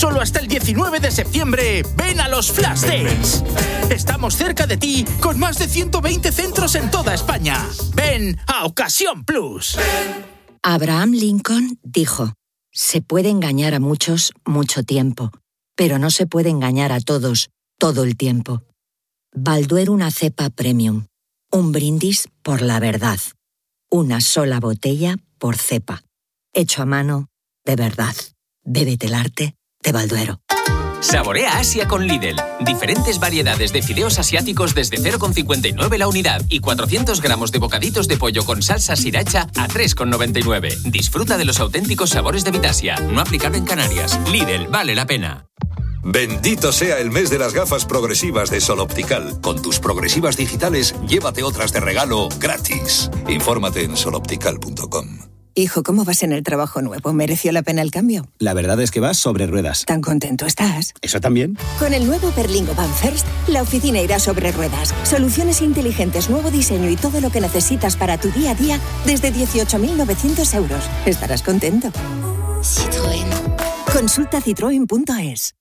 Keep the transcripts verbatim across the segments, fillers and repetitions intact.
Solo hasta el diecinueve de septiembre, ven a los Flash Days. Estamos cerca de ti con más de ciento veinte centros en toda España. Ven a Ocasión Plus. Abraham Lincoln dijo: se puede engañar a muchos mucho tiempo, pero no se puede engañar a todos todo el tiempo. Balduero una cepa premium. Un brindis por la verdad. Una sola botella por cepa. Hecho a mano, de verdad. Bébete el arte de Balduero. Saborea Asia con Lidl. Diferentes variedades de fideos asiáticos desde cero coma cincuenta y nueve la unidad y cuatrocientos gramos de bocaditos de pollo con salsa sriracha a tres coma noventa y nueve. Disfruta de los auténticos sabores de Vitasia. No aplicable en Canarias. Lidl, vale la pena. Bendito sea el mes de las gafas progresivas de Sol Optical. Con tus progresivas digitales, llévate otras de regalo gratis. Infórmate en sol optical punto com. Hijo, ¿cómo vas en el trabajo nuevo? ¿Mereció la pena el cambio? La verdad es que vas sobre ruedas. ¿Tan contento estás? ¿Eso también? Con el nuevo Berlingo Van First, la oficina irá sobre ruedas. Soluciones inteligentes, nuevo diseño y todo lo que necesitas para tu día a día desde dieciocho mil novecientos euros. Estarás contento. Citroën. Consulta citroen punto es.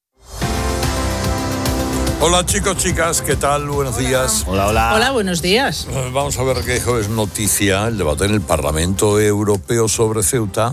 Hola chicos, chicas, ¿qué tal? Buenos días. Hola, hola. Hola, buenos días. Vamos a ver qué es noticia el debate en el Parlamento Europeo sobre Ceuta,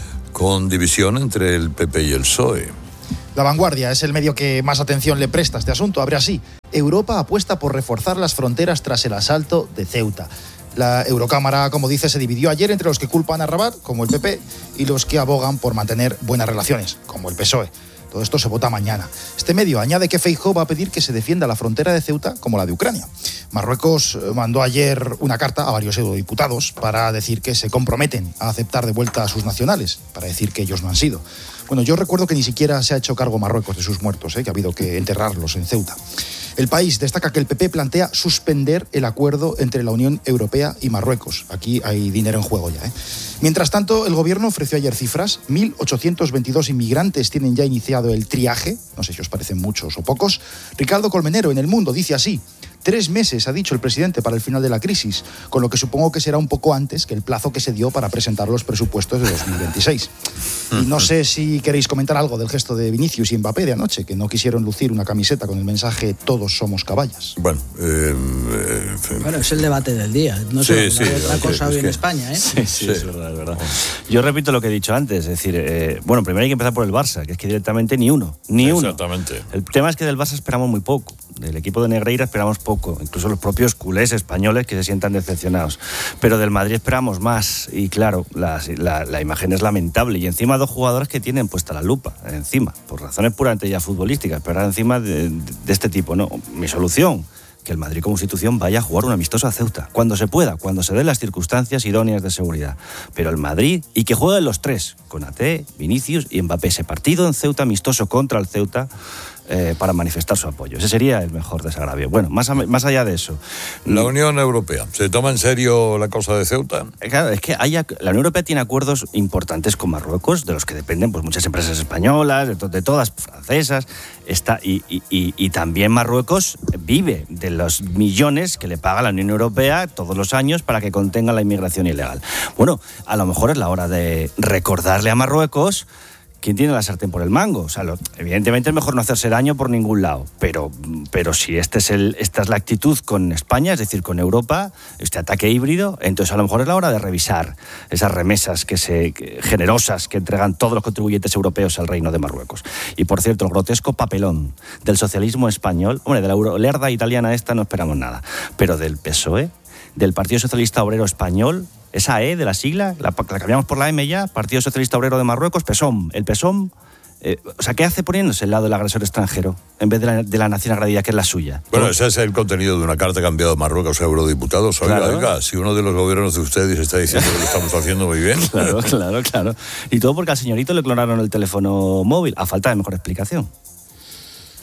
con división entre el P P y el P S O E. La Vanguardia es el medio que más atención le presta a este asunto. Abre así: Europa apuesta por reforzar las fronteras tras el asalto de Ceuta. La Eurocámara, como dice, se dividió ayer entre los que culpan a Rabat, como el P P, y los que abogan por mantener buenas relaciones, como el P S O E. Todo esto se vota mañana. Este medio añade que Feijóo va a pedir que se defienda la frontera de Ceuta como la de Ucrania. Marruecos mandó ayer una carta a varios eurodiputados para decir que se comprometen a aceptar de vuelta a sus nacionales, para decir que ellos no han sido. Bueno, yo recuerdo que ni siquiera se ha hecho cargo Marruecos de sus muertos, ¿eh? que ha habido que enterrarlos en Ceuta. El País destaca que el P P plantea suspender el acuerdo entre la Unión Europea y Marruecos. Aquí hay dinero en juego ya, ¿eh? Mientras tanto, el gobierno ofreció ayer cifras. mil ochocientos veintidós inmigrantes tienen ya iniciado el triaje. No sé si os parecen muchos o pocos. Ricardo Colmenero en El Mundo dice así: Tres meses, ha dicho el presidente, para el final de la crisis, con lo que supongo que será un poco antes que el plazo que se dio para presentar los presupuestos de dos mil veintiséis. Y no sé si queréis comentar algo del gesto de Vinicius y Mbappé de anoche, que no quisieron lucir una camiseta con el mensaje "Todos somos caballas". Bueno, eh, eh, bueno, es el debate del día. No sé, sí, sí, otra sí, cosa hoy en España, ¿eh? Sí, sí, sí, es verdad, es verdad. Yo repito lo que he dicho antes, es decir, eh, bueno, primero hay que empezar por el Barça, que es que directamente ni uno, ni uno. Exactamente. El tema es que del Barça esperamos muy poco, del equipo de Negreira esperamos poco, incluso los propios culés españoles que se sientan decepcionados. Pero del Madrid esperamos más, y claro, la, la, la imagen es lamentable, y encima dos jugadores que tienen puesta la lupa, encima, por razones puramente ya futbolísticas, pero encima de, de, de este tipo, ¿no? Mi solución: que el Madrid como institución vaya a jugar un amistoso a Ceuta, cuando se pueda, cuando se den las circunstancias idóneas de seguridad. Pero el Madrid, y que jueguen los tres, Konaté, Vinicius y Mbappé, ese partido en Ceuta amistoso contra el Ceuta, eh, para manifestar su apoyo. Ese sería el mejor desagravio. Bueno, más, a, más allá de eso. La Unión Europea, ¿se toma en serio la cosa de Ceuta? Claro, es que hay, la Unión Europea tiene acuerdos importantes con Marruecos, de los que dependen pues muchas empresas españolas, de, to, de todas francesas, está, y, y, y, y también Marruecos vive de los millones que le paga la Unión Europea todos los años para que contenga la inmigración ilegal. Bueno, a lo mejor es la hora de recordarle a Marruecos quién tiene la sartén por el mango. O sea, lo, evidentemente es mejor no hacerse daño por ningún lado, pero, pero si este es el, esta es la actitud con España, es decir, con Europa, este ataque híbrido, entonces a lo mejor es la hora de revisar esas remesas que se, que, generosas que entregan todos los contribuyentes europeos al Reino de Marruecos. Y por cierto, el grotesco papelón del socialismo español, hombre, de la eurolerda italiana esta no esperamos nada, pero del P S O E, del Partido Socialista Obrero Español, esa E de la sigla, la, la cambiamos por la M ya, Partido Socialista Obrero de Marruecos, PSOM, el PSOM, eh, o sea, ¿qué hace poniéndose al lado del agresor extranjero en vez de la, de la nación agredida, que es la suya? Bueno, ese es el contenido de una carta que ha enviado Marruecos a eurodiputados. Oiga, claro. oiga, si uno de los gobiernos de ustedes está diciendo que lo estamos haciendo muy bien. Claro, claro, claro. Y todo porque al señorito le clonaron el teléfono móvil, a falta de mejor explicación.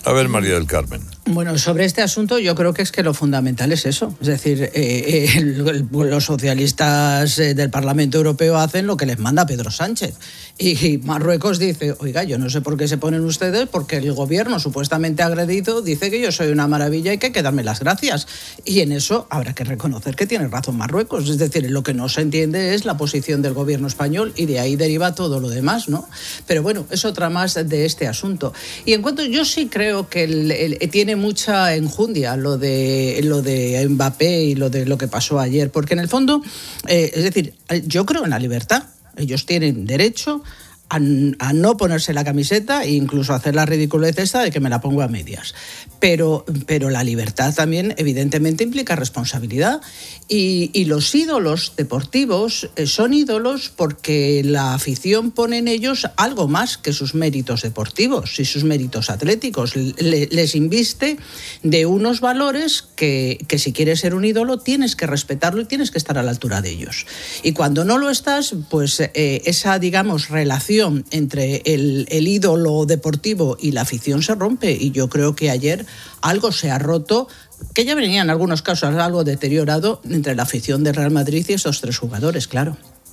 A ver, María del Carmen. Bueno, sobre este asunto yo creo que es que lo fundamental es eso. Es decir, eh, eh, el, el, los socialistas eh, del Parlamento Europeo hacen lo que les manda Pedro Sánchez. Y, y Marruecos dice, oiga, yo no sé por qué se ponen ustedes, porque el gobierno supuestamente agredido dice que yo soy una maravilla y que hay que darme las gracias. Y en eso habrá que reconocer que tiene razón Marruecos. Es decir, lo que no se entiende es la posición del gobierno español y de ahí deriva todo lo demás, ¿no? Pero bueno, es otra más de este asunto. Y en cuanto, yo sí creo que el, el, tiene mucha enjundia lo de lo de Mbappé y lo de lo que pasó ayer, porque en el fondo, eh, es decir, yo creo en la libertad. Ellos tienen derecho a, a no ponerse la camiseta e incluso hacer la ridiculez esta de que me la pongo a medias. Pero, pero la libertad también evidentemente implica responsabilidad y, y los ídolos deportivos son ídolos porque la afición pone en ellos algo más que sus méritos deportivos y sus méritos atléticos. Le, les inviste de unos valores que, que si quieres ser un ídolo tienes que respetarlo y tienes que estar a la altura de ellos. Y cuando no lo estás, pues eh, esa, digamos, relación entre el, el ídolo deportivo y la afición se rompe, y yo creo que ayer algo se ha roto, que ya venía en algunos casos algo deteriorado entre la afición del Real Madrid y esos tres jugadores, claro.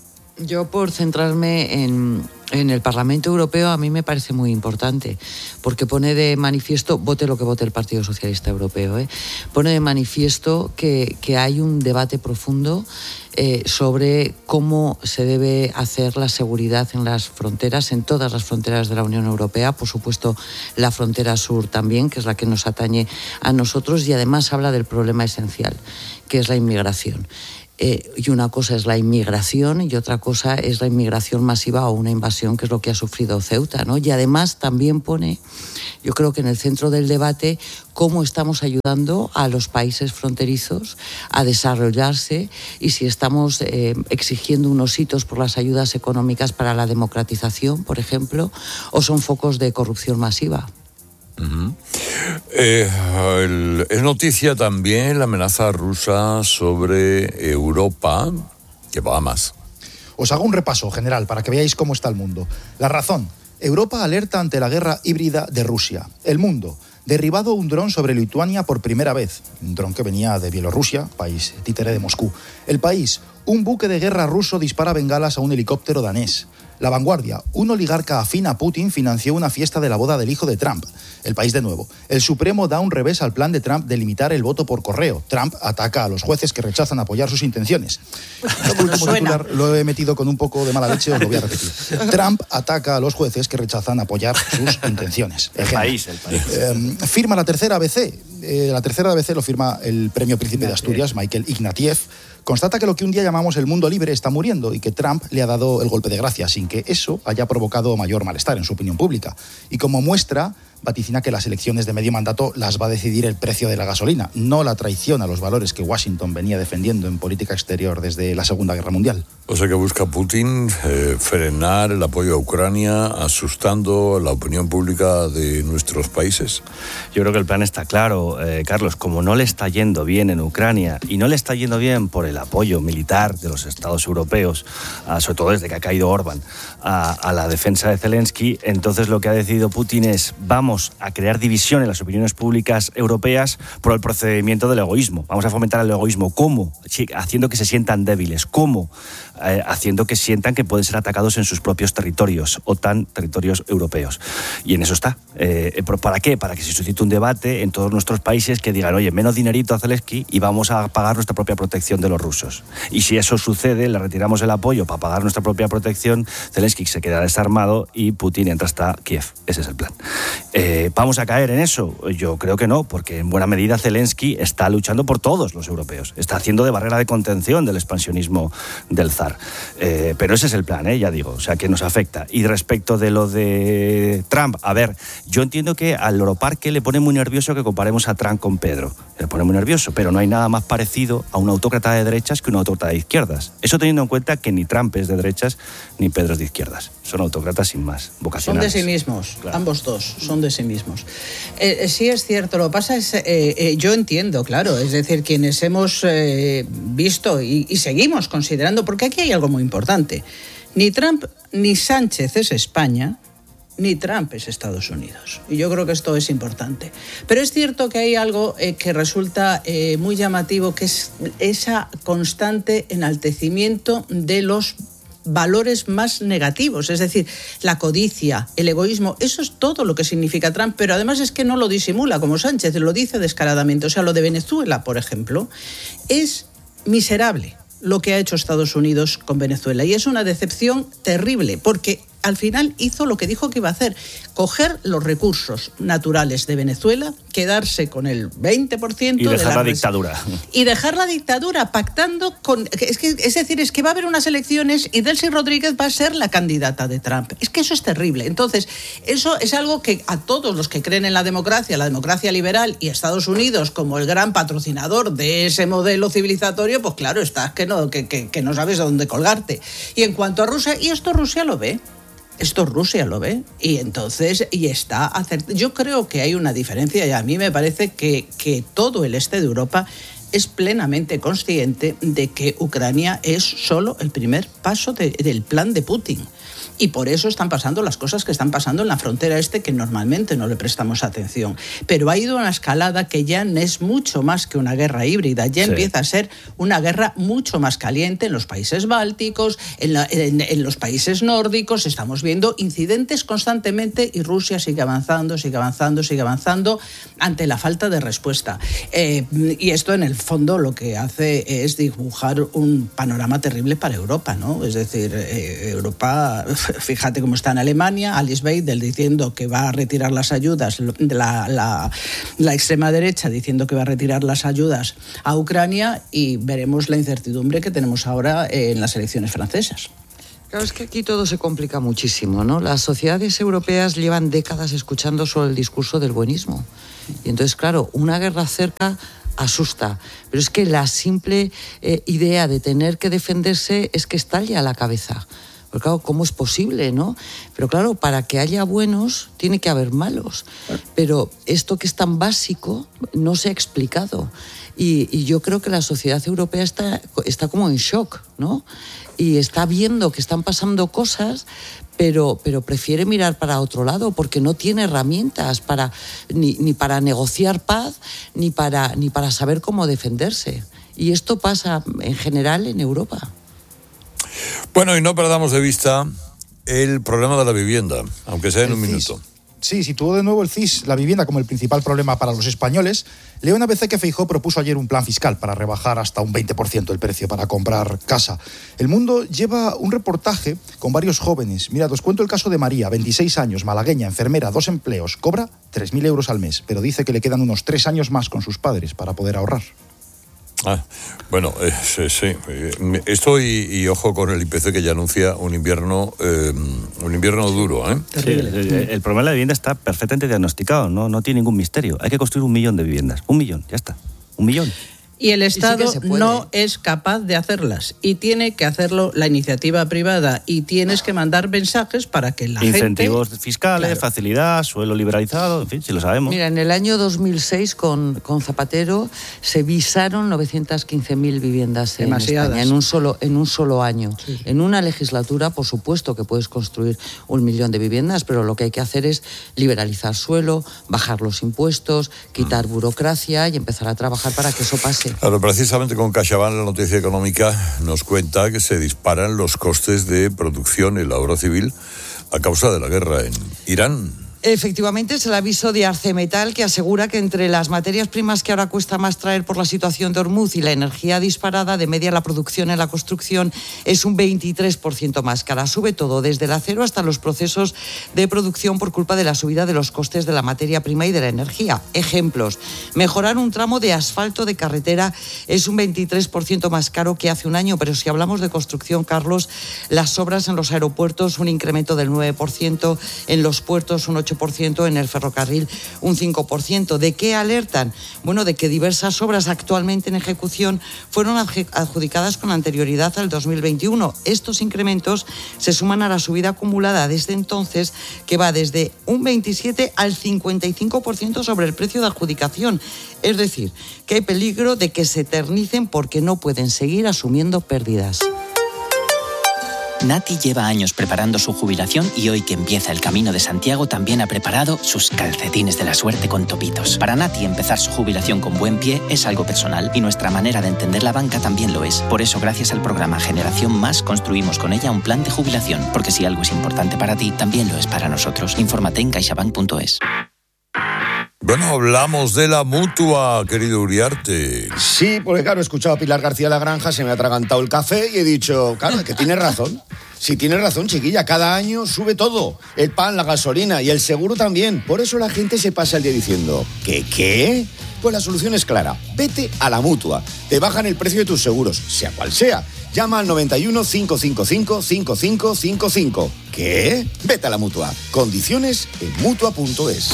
Yo, por centrarme en, en el Parlamento Europeo, a mí me parece muy importante, porque pone de manifiesto, vote lo que vote el Partido Socialista Europeo, ¿eh? pone de manifiesto que, que hay un debate profundo eh, sobre cómo se debe hacer la seguridad en las fronteras, en todas las fronteras de la Unión Europea, por supuesto la frontera sur también, que es la que nos atañe a nosotros, y además habla del problema esencial, que es la inmigración. Eh, y una cosa es la inmigración y otra cosa es la inmigración masiva o una invasión, que es lo que ha sufrido Ceuta, ¿no? Y además también pone, yo creo que en el centro del debate, cómo estamos ayudando a los países fronterizos a desarrollarse y si estamos eh, exigiendo unos hitos por las ayudas económicas para la democratización, por ejemplo, o son focos de corrupción masiva. Uh-huh. Eh, el, es noticia también la amenaza rusa sobre Europa, que va a más. Os hago un repaso general para que veáis cómo está el mundo. La razón: Europa alerta ante la guerra híbrida de Rusia. El mundo: derribado un dron sobre Lituania por primera vez. Un dron que venía de Bielorrusia, país títere de Moscú. El país: un buque de guerra ruso dispara bengalas a un helicóptero danés. La Vanguardia: un oligarca afín a Putin financió una fiesta de la boda del hijo de Trump. El País de nuevo: el Supremo da un revés al plan de Trump de limitar el voto por correo. Trump ataca a los jueces que rechazan apoyar sus intenciones. Este último titular lo he metido con un poco de mala leche, os lo voy a repetir. Trump ataca a los jueces que rechazan apoyar sus intenciones. El país, el país. Eh, firma la tercera A B C. Eh, la tercera A B C lo firma el premio Príncipe de Asturias, Michael Ignatieff. Constata que lo que un día llamamos el mundo libre está muriendo y que Trump le ha dado el golpe de gracia sin que eso haya provocado mayor malestar en su opinión pública. Y como muestra, vaticina que las elecciones de medio mandato las va a decidir el precio de la gasolina, no la traición a los valores que Washington venía defendiendo en política exterior desde la Segunda Guerra Mundial. O sea que busca Putin eh, frenar el apoyo a Ucrania, asustando la opinión pública de nuestros países. Yo creo que el plan está claro, eh, Carlos. Como no le está yendo bien en Ucrania y no le está yendo bien por el apoyo militar de los Estados europeos, a, sobre todo desde que ha caído Orbán, a, a la defensa de Zelensky, entonces lo que ha decidido Putin es: vamos a crear división en las opiniones públicas europeas por el procedimiento del egoísmo. Vamos a fomentar el egoísmo. ¿Cómo? Sí, haciendo que se sientan débiles. ¿Cómo? Eh, haciendo que sientan que pueden ser atacados en sus propios territorios, OTAN, territorios europeos. Y en eso está. Eh, ¿Para qué? Para que se suscite un debate en todos nuestros países que digan: oye, menos dinerito a Zelensky y vamos a pagar nuestra propia protección de los rusos. Y si eso sucede, le retiramos el apoyo para pagar nuestra propia protección, Zelensky se queda desarmado y Putin entra hasta Kiev. Ese es el plan. Eh, ¿Vamos a caer en eso? Yo creo que no, porque en buena medida Zelensky está luchando por todos los europeos. Está haciendo de barrera de contención del expansionismo del zar. Eh, pero ese es el plan, ¿eh? Ya digo, o sea, que nos afecta. Y respecto de lo de Trump, a ver, yo entiendo que al Loroparque le pone muy nervioso que comparemos a Trump con Pedro. Le pone muy nervioso, pero no hay nada más parecido a un autócrata de derechas que un autócrata de izquierdas. Eso teniendo en cuenta que ni Trump es de derechas ni Pedro es de izquierdas. Son autócratas sin más, vocacionales. Son de sí mismos, claro. Ambos dos son de sí mismos. Eh, sí es cierto, lo que pasa es, eh, eh, yo entiendo, claro, es decir, quienes hemos eh, visto y, y seguimos considerando, porque aquí hay algo muy importante, ni Trump ni Sánchez es España, ni Trump es Estados Unidos. Y yo creo que esto es importante. Pero es cierto que hay algo eh, que resulta eh, muy llamativo, que es esa constante enaltecimiento de los valores más negativos, es decir, la codicia, el egoísmo, eso es todo lo que significa Trump, pero además es que no lo disimula como Sánchez, lo dice descaradamente. O sea, lo de Venezuela, por ejemplo, es miserable lo que ha hecho Estados Unidos con Venezuela, y es una decepción terrible, porque al final hizo lo que dijo que iba a hacer: coger los recursos naturales de Venezuela, quedarse con el veinte por ciento y dejar de la, la dictadura. Y dejar la dictadura pactando con... Es, que, es decir, es que va a haber unas elecciones y Delcy Rodríguez va a ser la candidata de Trump. Es que eso es terrible. Entonces, eso es algo que a todos los que creen en la democracia, la democracia liberal, y Estados Unidos como el gran patrocinador de ese modelo civilizatorio, pues claro, estás que no, que, que, que no sabes a dónde colgarte. Y en cuanto a Rusia, y esto Rusia lo ve. Esto Rusia lo ve, y entonces y está acert... Yo creo que hay una diferencia, y a mí me parece que, que todo el este de Europa es plenamente consciente de que Ucrania es solo el primer paso de, del plan de Putin. Y por eso están pasando las cosas que están pasando en la frontera este, que normalmente no le prestamos atención. Pero ha ido a una escalada que ya es mucho más que una guerra híbrida, ya sí. Empieza a ser una guerra mucho más caliente en los países bálticos, en, la, en, en los países nórdicos. Estamos viendo incidentes constantemente y Rusia sigue avanzando, sigue avanzando, sigue avanzando ante la falta de respuesta. Eh, y esto en el fondo lo que hace es dibujar un panorama terrible para Europa, ¿no? Es decir, eh, Europa... Fíjate cómo está en Alemania, Alice Weidel diciendo que va a retirar las ayudas, la, la, la extrema derecha diciendo que va a retirar las ayudas a Ucrania, y veremos la incertidumbre que tenemos ahora en las elecciones francesas. Claro, es que aquí todo se complica muchísimo, ¿no? Las sociedades europeas llevan décadas escuchando solo el discurso del buenismo. Y entonces, claro, una guerra cerca asusta, pero es que la simple eh, idea de tener que defenderse es que estalle a la cabeza. Pero claro, ¿cómo es posible, no? Pero claro, para que haya buenos, tiene que haber malos. Pero esto que es tan básico no se ha explicado. Y, y yo creo que la sociedad europea está, está como en shock, ¿no? Y está viendo que están pasando cosas, pero, pero prefiere mirar para otro lado porque no tiene herramientas para, ni, ni para negociar paz, ni para, ni para saber cómo defenderse. Y esto pasa en general en Europa. Bueno, y no perdamos de vista el problema de la vivienda, aunque sea en un minuto. Sí, situó de nuevo el C I S la vivienda como el principal problema para los españoles. Leo en A B C que Feijóo propuso ayer un plan fiscal para rebajar hasta un veinte por ciento el precio para comprar casa. El Mundo lleva un reportaje con varios jóvenes. Mira, os cuento el caso de María, veintiséis años, malagueña, enfermera, dos empleos. Cobra tres mil euros al mes, pero dice que le quedan unos tres años más con sus padres para poder ahorrar. Ah, bueno, eh, sí, sí. Esto y, y ojo con el I P C que ya anuncia un invierno eh, un invierno duro, ¿eh? Sí, el, el, el problema de la vivienda está perfectamente diagnosticado, no, no tiene ningún misterio. Hay que construir un millón de viviendas, un millón, ya está, un millón. Y el Estado y sí no es capaz de hacerlas, y tiene que hacerlo la iniciativa privada, y tienes que mandar mensajes para que la Incentivos gente... Incentivos fiscales, claro. Facilidad, suelo liberalizado, en fin, si lo sabemos. Mira, en el año dos mil seis con, con Zapatero se visaron novecientas quince mil viviendas en Demasiadas. España en un solo, en un solo año. Sí. En una legislatura, por supuesto que puedes construir un millón de viviendas, pero lo que hay que hacer es liberalizar suelo, bajar los impuestos, quitar burocracia y empezar a trabajar para que eso pase. Claro, precisamente con CaixaBank, la noticia económica nos cuenta que se disparan los costes de producción y la obra civil a causa de la guerra en Irán. Efectivamente, es el aviso de Arcemetal, que asegura que entre las materias primas que ahora cuesta más traer por la situación de Hormuz y la energía disparada, de media la producción en la construcción es un veintitrés por ciento más cara. Sube todo, desde el acero hasta los procesos de producción, por culpa de la subida de los costes de la materia prima y de la energía. Ejemplos: mejorar un tramo de asfalto de carretera es un veintitrés por ciento más caro que hace un año, pero si hablamos de construcción, Carlos, las obras en los aeropuertos, un incremento del nueve por ciento, en los puertos un ocho por ciento, en el ferrocarril un cinco por ciento. ¿De qué alertan? Bueno, de que diversas obras actualmente en ejecución fueron adjudicadas con anterioridad al dos mil veintiuno. Estos incrementos se suman a la subida acumulada desde entonces, que va desde un veintisiete al cincuenta y cinco por ciento sobre el precio de adjudicación. Es decir, que hay peligro de que se eternicen porque no pueden seguir asumiendo pérdidas. Nati lleva años preparando su jubilación y hoy que empieza el Camino de Santiago también ha preparado sus calcetines de la suerte con topitos. Para Nati empezar su jubilación con buen pie es algo personal y nuestra manera de entender la banca también lo es. Por eso, gracias al programa Generación Más, construimos con ella un plan de jubilación, porque si algo es importante para ti, también lo es para nosotros. Infórmate en caixabank punto es. Bueno, hablamos de la Mutua, querido Uriarte. Sí, porque claro, he escuchado a Pilar García La Granja, se me ha atragantado el café y he dicho, claro, que tienes razón. Sí, tienes razón, chiquilla, cada año sube todo. El pan, la gasolina y el seguro también. Por eso la gente se pasa el día diciendo, ¿qué, qué? Pues la solución es clara. Vete a la Mutua. Te bajan el precio de tus seguros, sea cual sea. Llama al noventa y uno, cinco cinco cinco, cinco cinco cinco cinco. ¿Qué? Vete a la Mutua. Condiciones en mutua punto es.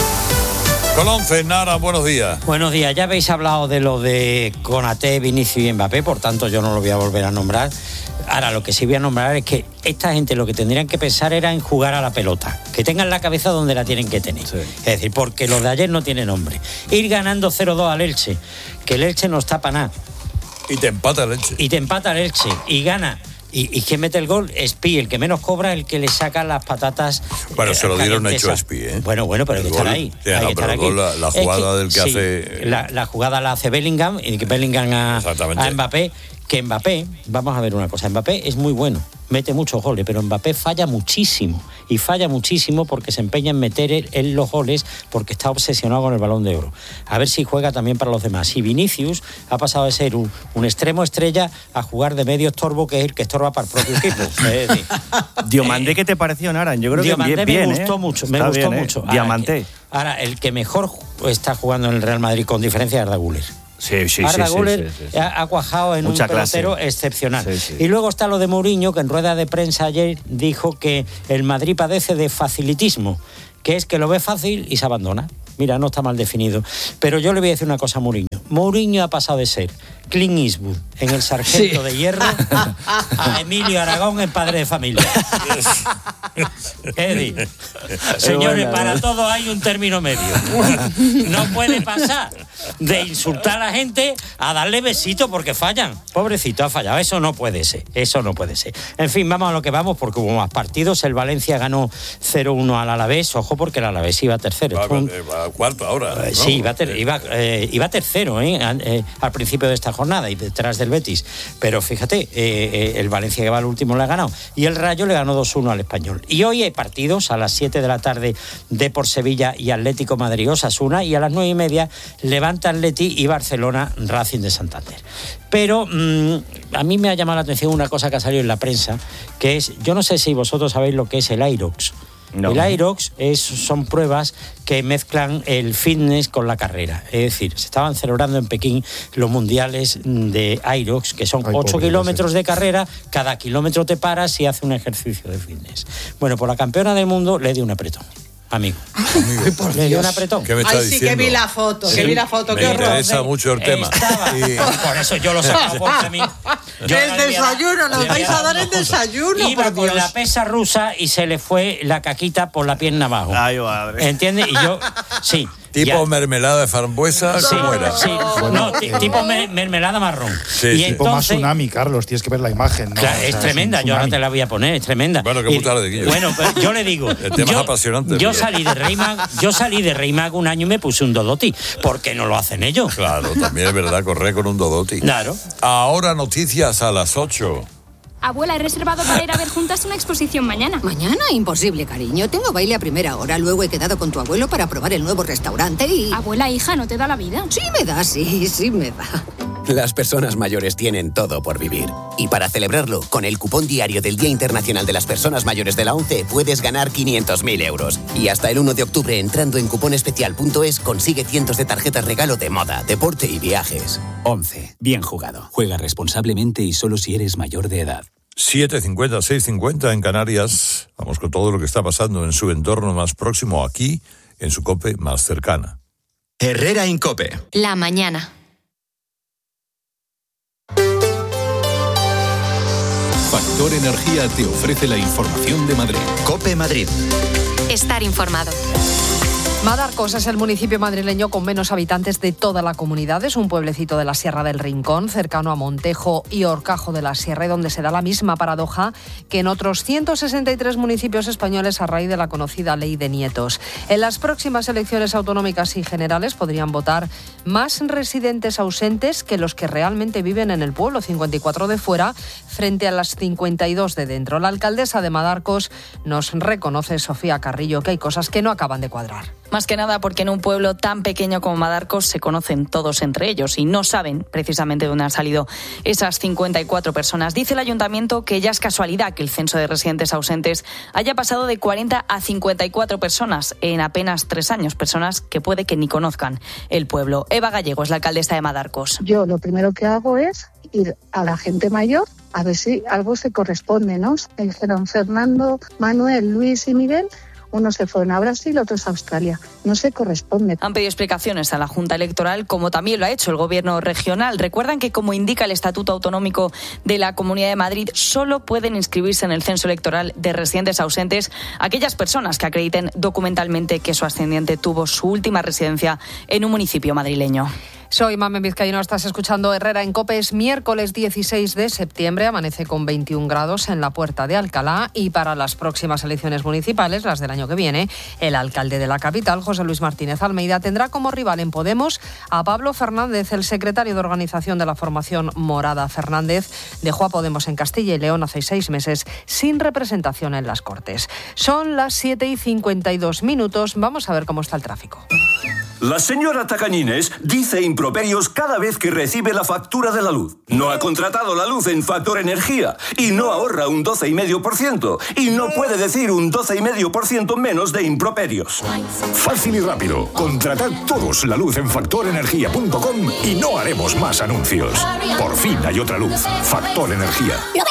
Con once, Nara, buenos días. Buenos días, ya habéis hablado de lo de Konaté, Vinicius y Mbappé, por tanto yo no lo voy a volver a nombrar. Ahora, lo que sí voy a nombrar es que esta gente lo que tendrían que pensar era en jugar a la pelota, que tengan la cabeza donde la tienen que tener. Sí. Es decir, porque lo de ayer no tiene nombre. Ir ganando cero dos al Elche, que el Elche no está para nada. Y te empata el Elche. Y te empata el Elche, y gana. ¿Y, y quién mete el gol? Espi, el que menos cobra, el que le saca las patatas. Bueno, eh, se lo dieron hecho a Espi, ¿eh? Bueno, bueno, pero hay que estar ahí. Sí, hay no, que estar aquí. La, la jugada es que, del que sí, hace. La, la jugada la hace Bellingham, y que Bellingham a, a Mbappé. Que Mbappé, vamos a ver una cosa, Mbappé es muy bueno, mete muchos goles, pero Mbappé falla muchísimo. Y falla muchísimo porque se empeña en meter en los goles porque está obsesionado con el Balón de Oro. A ver si juega también para los demás. Y Vinicius ha pasado de ser un, un extremo estrella a jugar de medio estorbo, que es el que estorba para el propio equipo. Es decir, Diomandé, ¿qué te pareció, Naran? Yo creo Diomandé que bien, me gustó ¿eh? mucho, me Está gustó bien, mucho. ¿eh? Diamante. Ahora, ahora, el que mejor está jugando en el Real Madrid con diferencia es Arda Güler. Sí, sí, Arda sí, Güler sí, sí, sí. ha, ha cuajado en Mucha un pelotero clase. excepcional. Sí, sí. Y luego está lo de Mourinho, que en rueda de prensa ayer dijo que el Madrid padece de facilitismo, que es que lo ve fácil y se abandona. Mira, no está mal definido. Pero yo le voy a decir una cosa a Mourinho. Mourinho ha pasado de ser Clint Eastwood en El Sargento sí. de Hierro a Emilio Aragón en Padre de Familia. Eddie, señores, para todo hay un término medio. No puede pasar de insultar a la gente a darle besitos porque fallan. Pobrecito, ha fallado. Eso no puede ser. Eso no puede ser. En fin, vamos a lo que vamos porque hubo más partidos. El Valencia ganó cero uno al Alavés. Ojo, porque el Alavés iba tercero. Va, va, va cuarto ahora. ¿No? Sí, iba, ter, iba, eh, iba tercero ¿eh? Al, eh, al principio de esta jornada y detrás del Betis. Pero fíjate, eh, eh, el Valencia que va al último le ha ganado. Y el Rayo le ganó dos uno al Español. Y hoy hay partidos a las siete de la tarde, Depor Sevilla y Atlético Madrid Osasuna, y a las nueve y media Levante Atleti y Barcelona Racing de Santander. Pero mmm, a mí me ha llamado la atención una cosa que ha salido en la prensa, que es, yo no sé si vosotros sabéis lo que es el Aerox. No. El Aerox es, son pruebas que mezclan el fitness con la carrera. Es decir, se estaban celebrando en Pekín los mundiales de Aerox, que son ocho kilómetros de carrera, cada kilómetro te paras y haces un ejercicio de fitness. Bueno, pues la campeona del mundo le dio un apretón. Amigo. Amigo. Le dio un apretón. ¿Qué me está Ay, sí diciendo? que vi la foto, sí, que vi la foto, me qué horror. Me interesa mucho el tema. Estaba, y... Por eso yo lo sé, porque a mí... Yo el desayuno, nos vais a dar el desayuno, Iba por Dios. con la pesa rusa y se le fue la caquita por la pierna abajo. Ay, madre. ¿Entiendes? Y yo, sí. Tipo ya. mermelada de frambuesa, sí, ¿cómo era? Sí, no, t- tipo me- mermelada marrón. Sí, y sí. Tipo más entonces, tsunami, Carlos, tienes que ver la imagen, ¿no? claro, O sea, es tremenda, un yo ahora tsunami. te la voy a poner, es tremenda. Bueno, qué Y- putada de Guillo. Bueno, pero yo le digo, el tema yo, es apasionante. Yo salí de Reymag, yo salí de Reymag un año y me puse un Dodoti. ¿Por qué no lo hacen ellos? Claro, también es verdad, correr con un Dodoti. Claro. Ahora noticias a las ocho. Abuela, he reservado para ir a ver juntas una exposición mañana. ¿Mañana? Imposible, cariño. Tengo baile a primera hora. Luego he quedado con tu abuelo para probar el nuevo restaurante y... Abuela, hija, ¿no te da la vida? Sí me da, sí, sí me da. Las personas mayores tienen todo por vivir. Y para celebrarlo, con el cupón diario del Día Internacional de las Personas Mayores de la ONCE puedes ganar quinientos mil euros. Y hasta el uno de octubre, entrando en cuponespecial punto es, consigue cientos de tarjetas regalo de moda, deporte y viajes. ONCE. Bien jugado. Juega responsablemente y solo si eres mayor de edad. siete cincuenta, seis cincuenta en Canarias. Vamos con todo lo que está pasando en su entorno más próximo, aquí, en su COPE más cercana. Herrera en COPE. La mañana. Factor Energía te ofrece la información de Madrid. COPE Madrid. Estar informado. Madarcos es el municipio madrileño con menos habitantes de toda la comunidad. Es un pueblecito de la Sierra del Rincón, cercano a Montejo y Horcajo de la Sierra, y donde se da la misma paradoja que en otros ciento sesenta y tres municipios españoles a raíz de la conocida ley de nietos. En las próximas elecciones autonómicas y generales podrían votar más residentes ausentes que los que realmente viven en el pueblo, cincuenta y cuatro de fuera frente a las cincuenta y dos de dentro. La alcaldesa de Madarcos nos reconoce, Sofía Carrillo, que hay cosas que no acaban de cuadrar. Más que nada porque en un pueblo tan pequeño como Madarcos se conocen todos entre ellos y no saben precisamente dónde han salido esas cincuenta y cuatro personas. Dice el ayuntamiento que ya es casualidad que el censo de residentes ausentes haya pasado de cuarenta a cincuenta y cuatro personas en apenas tres años, personas que puede que ni conozcan el pueblo. Eva Gallego es la alcaldesa de Madarcos. Yo lo primero que hago es ir a la gente mayor a ver si algo se corresponde, ¿no? Me dijeron Fernando, Manuel, Luis y Miguel. Uno se fue a Brasil, otros a Australia. No se corresponde. Han pedido explicaciones a la Junta Electoral, como también lo ha hecho el Gobierno regional. Recuerdan que, como indica el Estatuto Autonómico de la Comunidad de Madrid, solo pueden inscribirse en el censo electoral de residentes ausentes aquellas personas que acrediten documentalmente que su ascendiente tuvo su última residencia en un municipio madrileño. Soy Mamen Vizcaíno, estás escuchando Herrera en COPE. Es miércoles dieciséis de septiembre, amanece con veintiún grados en la Puerta de Alcalá, y para las próximas elecciones municipales, las del año que viene, el alcalde de la capital, José Luis Martínez Almeida, tendrá como rival en Podemos a Pablo Fernández. El secretario de organización de la formación Morada, Fernández, dejó a Podemos en Castilla y León hace seis meses sin representación en las Cortes. Son las siete y cincuenta y dos minutos. Vamos a ver cómo está el tráfico. La señora Tacañines dice improperios cada vez que recibe la factura de la luz. No ha contratado la luz en Factor Energía y no ahorra un doce coma cinco por ciento. Y no puede decir un doce coma cinco por ciento menos de improperios. Fácil y rápido. Contratad todos la luz en factor energía punto com y no haremos más anuncios. Por fin hay otra luz. Factor Energía. ¿Lo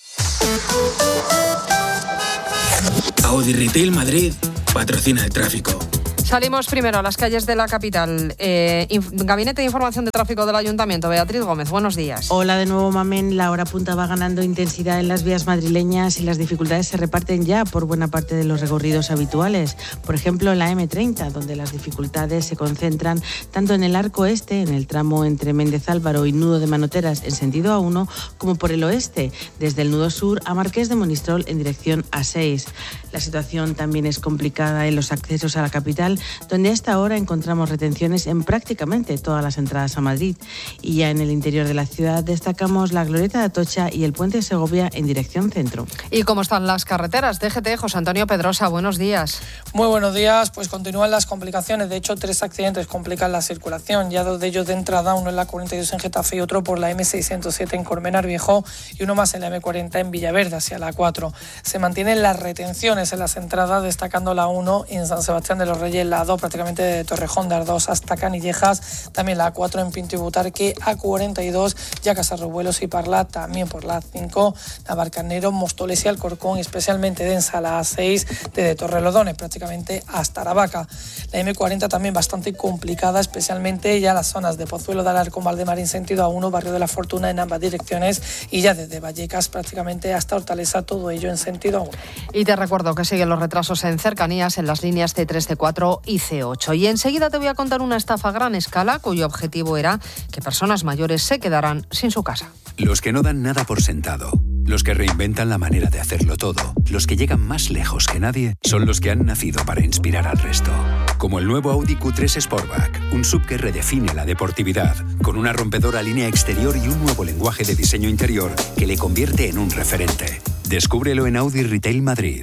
veis? Audi Retail Madrid patrocina el tráfico. Salimos primero a las calles de la capital. Eh, Gabinete de Información de Tráfico del Ayuntamiento. Beatriz Gómez, buenos días. Hola de nuevo, Mamen. La hora punta va ganando intensidad en las vías madrileñas y las dificultades se reparten ya por buena parte de los recorridos habituales. Por ejemplo, en la eme treinta, donde las dificultades se concentran tanto en el arco este, en el tramo entre Méndez Álvaro y Nudo de Manoteras en sentido A uno, como por el oeste, desde el nudo sur a Marqués de Monistrol en dirección A seis. La situación también es complicada en los accesos a la capital, donde a esta hora encontramos retenciones en prácticamente todas las entradas a Madrid. Y ya en el interior de la ciudad destacamos la Glorieta de Atocha y el Puente de Segovia en dirección centro. ¿Y cómo están las carreteras? D G T, José Antonio Pedrosa, buenos días. Muy buenos días, pues continúan las complicaciones. De hecho, tres accidentes complican la circulación, ya dos de ellos de entrada, uno en la cuarenta y dos en Getafe y otro por la eme seiscientos siete en Colmenar Viejo y uno más en la eme cuarenta en Villaverde hacia la cuatro. Se mantienen las retenciones en las entradas, destacando la uno en San Sebastián de los Reyes, la dos prácticamente de Torrejón de Ardoz hasta Canillejas, también la cuatro en Pinto y Butarque, A cuarenta y dos ya Casarrobuelos y Parla, también por la cinco Navarcarnero, Móstoles y Alcorcón, especialmente densa la A seis desde Torrelodones prácticamente hasta Aravaca. La eme cuarenta también bastante complicada, especialmente ya las zonas de Pozuelo de Alarcón, Valdemar en sentido A uno, Barrio de la Fortuna en ambas direcciones, y ya desde Vallecas prácticamente hasta Hortaleza, todo ello en sentido A uno. Y te recuerdo que siguen los retrasos en cercanías en las líneas ce tres, ce cuatro y ce ocho. Y enseguida te voy a contar una estafa a gran escala cuyo objetivo era que personas mayores se quedaran sin su casa. Los que no dan nada por sentado, los que reinventan la manera de hacerlo todo, los que llegan más lejos que nadie, son los que han nacido para inspirar al resto. Como el nuevo Audi Q tres Sportback, un sub que redefine la deportividad, con una rompedora línea exterior y un nuevo lenguaje de diseño interior que le convierte en un referente. Descúbrelo en Audi Retail Madrid.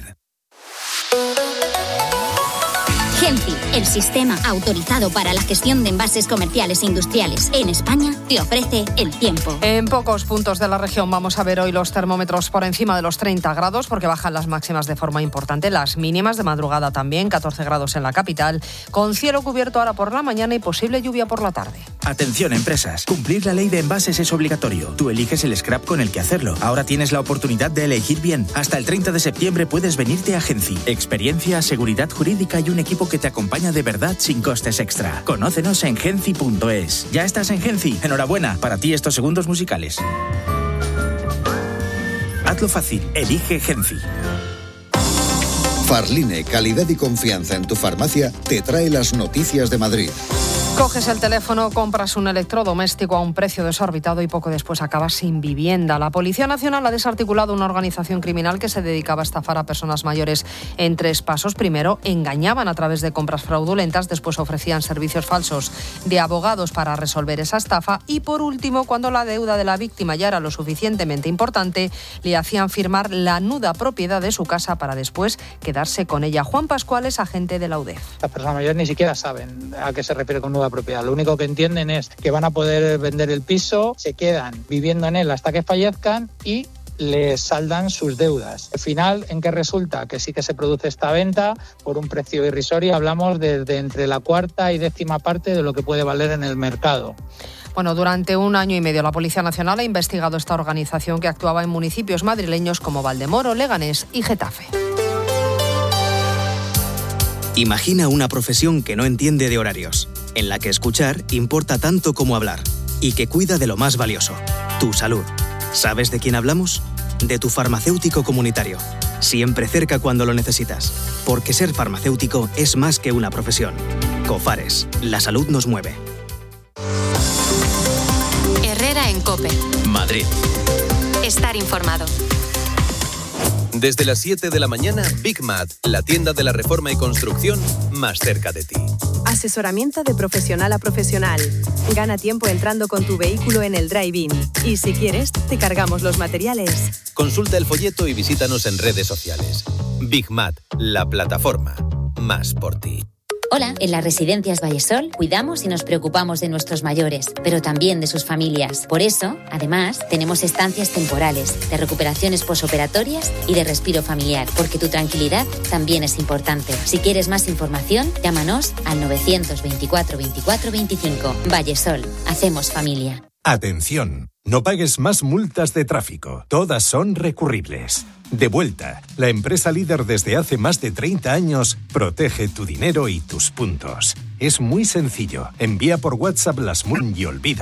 Genfi, el sistema autorizado para la gestión de envases comerciales e industriales en España, te ofrece el tiempo. En pocos puntos de la región vamos a ver hoy los termómetros por encima de los treinta grados, porque bajan las máximas de forma importante, las mínimas de madrugada también, catorce grados en la capital, con cielo cubierto ahora por la mañana y posible lluvia por la tarde. Atención, empresas, cumplir la ley de envases es obligatorio. Tú eliges el scrap con el que hacerlo. Ahora tienes la oportunidad de elegir bien. Hasta el treinta de septiembre puedes venirte a Genci. Experiencia, seguridad jurídica y un equipo que te acompaña de verdad sin costes extra. Conócenos en genci punto es. ¿Ya estás en Genci? Enhorabuena, para ti estos segundos musicales. Hazlo fácil, elige Genci. Farline, calidad y confianza en tu farmacia, te trae las noticias de Madrid. Coges el teléfono, compras un electrodoméstico a un precio desorbitado y poco después acabas sin vivienda. La Policía Nacional ha desarticulado una organización criminal que se dedicaba a estafar a personas mayores en tres pasos. Primero, engañaban a través de compras fraudulentas, después ofrecían servicios falsos de abogados para resolver esa estafa y, por último, cuando la deuda de la víctima ya era lo suficientemente importante, le hacían firmar la nuda propiedad de su casa para después quedarse con ella. Juan Pascual es agente de la U D E F. Las personas mayores ni siquiera saben a qué se refiere con nuda propiedad. Lo único que entienden es que van a poder vender el piso, se quedan viviendo en él hasta que fallezcan y les saldan sus deudas. Al final, ¿en qué resulta? Que sí que se produce esta venta por un precio irrisorio. Hablamos de, de entre la cuarta y décima parte de lo que puede valer en el mercado. Bueno, durante un año y medio la Policía Nacional ha investigado esta organización que actuaba en municipios madrileños como Valdemoro, Leganés y Getafe. Imagina una profesión que no entiende de horarios, en la que escuchar importa tanto como hablar y que cuida de lo más valioso, tu salud. ¿Sabes de quién hablamos? De tu farmacéutico comunitario, siempre cerca cuando lo necesitas, porque ser farmacéutico es más que una profesión. Cofares, la salud nos mueve. Herrera en COPE. Madrid. Estar informado. Desde las siete de la mañana, Big Mat, la tienda de la reforma y construcción más cerca de ti. Asesoramiento de profesional a profesional. Gana tiempo entrando con tu vehículo en el drive-in. Y si quieres, te cargamos los materiales. Consulta el folleto y visítanos en redes sociales. Big Mat, la plataforma más por ti. Hola, en las residencias Vallesol cuidamos y nos preocupamos de nuestros mayores, pero también de sus familias. Por eso, además, tenemos estancias temporales, de recuperaciones posoperatorias y de respiro familiar, porque tu tranquilidad también es importante. Si quieres más información, llámanos al novecientos veinticuatro veinticuatro veinticinco. Vallesol, hacemos familia. Atención, no pagues más multas de tráfico. Todas son recurribles. Devuelta, la empresa líder desde hace más de treinta años, protege tu dinero y tus puntos. Es muy sencillo. Envía por WhatsApp las multas y olvida.